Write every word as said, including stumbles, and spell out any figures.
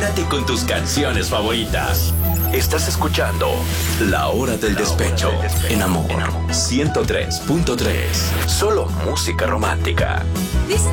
Libérate con tus canciones favoritas. Estás escuchando La Hora del Despecho en Amor ciento tres punto tres. Solo música romántica.